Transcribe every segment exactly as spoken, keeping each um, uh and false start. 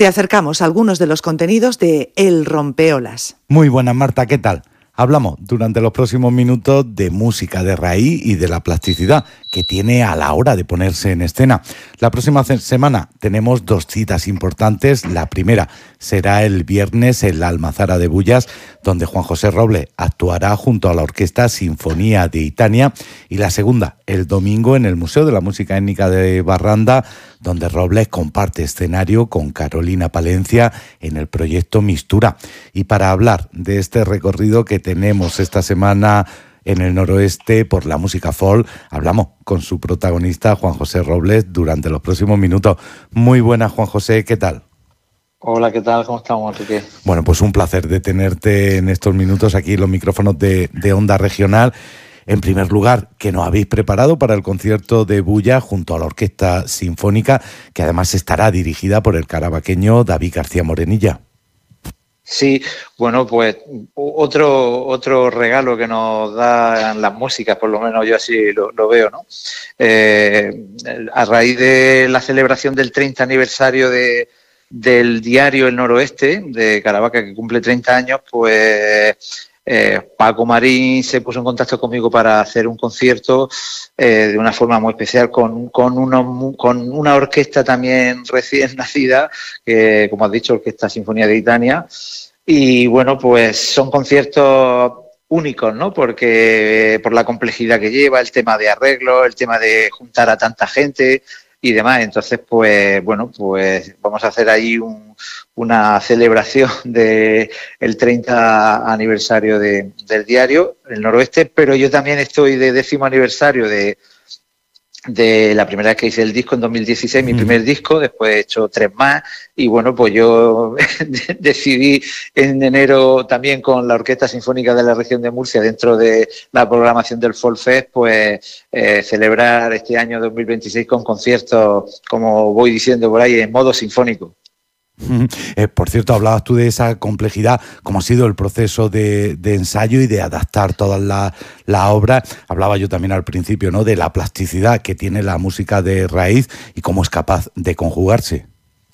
Te acercamos a algunos de los contenidos de El Rompeolas. Muy buenas, Marta, ¿qué tal? Hablamos durante los próximos minutos de música de raíz y de la plasticidad que tiene a la hora de ponerse en escena. La próxima semana tenemos dos citas importantes. La primera será el viernes en la Almazara de Bullas, donde Juan José Robles actuará junto a la Orquesta Sinfonía de Itania, y la segunda el domingo en el Museo de la Música Étnica de Barranda, donde Robles comparte escenario con Carolina Palencia en el proyecto Mistura. Y para hablar de este recorrido que tenemos esta semana en el noroeste por la música folk, hablamos con su protagonista, Juan José Robles, durante los próximos minutos. Muy buenas, Juan José, ¿qué tal? Hola, ¿qué tal? ¿Cómo estamos, Enrique? Bueno, pues un placer de tenerte en estos minutos aquí en los micrófonos de, de Onda Regional. En primer lugar, ¿qué nos habéis preparado para el concierto de Bullas junto a la Orquesta Sinfónica, que además estará dirigida por el carabaqueño David García Morenilla? Sí, bueno, pues otro otro regalo que nos dan las músicas, por lo menos yo así lo, lo veo, ¿no? Eh, a raíz de la celebración del treinta aniversario de, del diario El Noroeste, de Caravaca, que cumple treinta años, pues eh, Paco Marín se puso en contacto conmigo para hacer un concierto eh, de una forma muy especial con, con, uno, con una orquesta también recién nacida, que, como has dicho, Orquesta Sinfonía de Itania. Y bueno, pues son conciertos únicos, ¿no? Porque por la complejidad que lleva, el tema de arreglo, el tema de juntar a tanta gente y demás. Entonces, pues bueno, pues vamos a hacer ahí un, una celebración del treinta aniversario de, del diario El Noroeste, pero yo también estoy de décimo aniversario de de la primera vez que hice el disco en dos mil dieciséis, mi primer disco, después he hecho tres más, y bueno, pues yo decidí en enero también con la Orquesta Sinfónica de la Región de Murcia, dentro de la programación del Folk Fest, pues eh, celebrar este año dos mil veintiséis con conciertos, como voy diciendo por ahí, en modo sinfónico. Eh, por cierto, hablabas tú de esa complejidad, cómo ha sido el proceso de, de ensayo y de adaptar todas las la obras. Hablaba yo también al principio, ¿no?, de la plasticidad que tiene la música de raíz y cómo es capaz de conjugarse.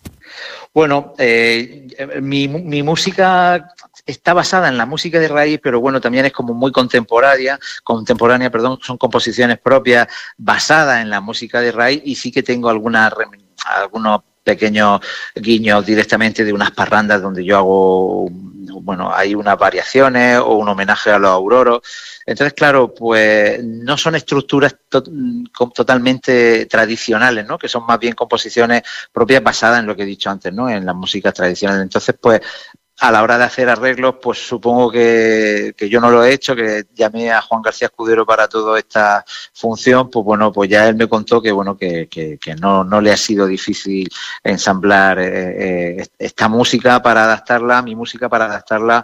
Bueno, eh, mi, mi música está basada en la música de raíz, pero bueno, también es como muy contemporánea, contemporánea, perdón, son composiciones propias basadas en la música de raíz, y sí que tengo algunas algunos pequeños guiños directamente de unas parrandas donde yo hago, bueno, hay unas variaciones o un homenaje a los auroros. Entonces, claro, pues no son estructuras to totalmente tradicionales, ¿no?, que son más bien composiciones propias basadas en lo que he dicho antes, ¿no?, en las músicas tradicionales. Entonces, pues a la hora de hacer arreglos, pues supongo que, que yo no lo he hecho, que llamé a Juan García Escudero para toda esta función, pues bueno, pues ya él me contó que bueno, que, que, que no, no le ha sido difícil ensamblar eh, eh, esta música para adaptarla, mi música para adaptarla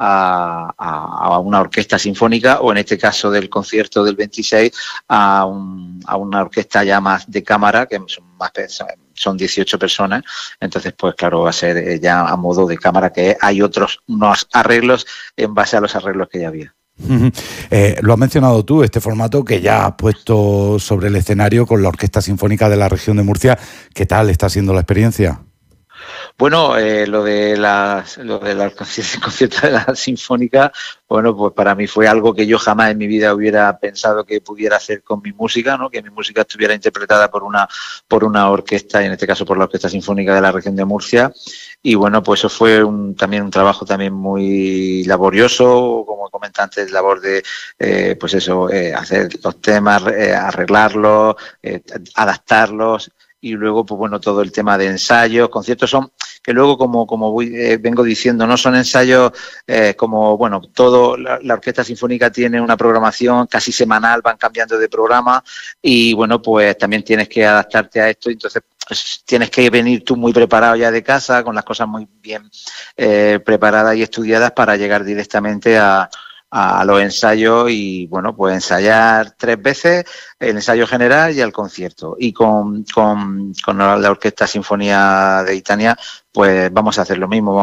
a, a, a una orquesta sinfónica, o en este caso del concierto del veintiséis, a, un, a una orquesta ya más de cámara, que son más son dieciocho personas. Entonces, pues claro, va a ser ya a modo de cámara, que hay otros unos arreglos en base a los arreglos que ya había. Eh, lo has mencionado tú, este formato que ya has puesto sobre el escenario con la Orquesta Sinfónica de la Región de Murcia. ¿Qué tal está siendo la experiencia? Bueno, eh, lo de las, lo de la concierto de la Sinfónica, bueno, pues para mí fue algo que yo jamás en mi vida hubiera pensado que pudiera hacer con mi música, ¿no?, que mi música estuviera interpretada por una por una orquesta, y en este caso por la Orquesta Sinfónica de la Región de Murcia. Y bueno, pues eso fue un, también un trabajo también muy laborioso, como comenté antes, labor de, eh, pues eso, eh, hacer los temas, eh, arreglarlos, eh, adaptarlos. Y luego, pues bueno, todo el tema de ensayos, conciertos son, que luego, como como voy, eh, vengo diciendo, no son ensayos eh, como, bueno, todo, la, la Orquesta Sinfónica tiene una programación casi semanal, van cambiando de programa, y bueno, pues también tienes que adaptarte a esto, entonces pues, tienes que venir tú muy preparado ya de casa, con las cosas muy bien eh, preparadas y estudiadas para llegar directamente a a los ensayos. Y bueno, pues ensayar tres veces, el ensayo general y el concierto. Y con, con, con la Orquesta Sinfonía de Itania, pues vamos a hacer lo mismo.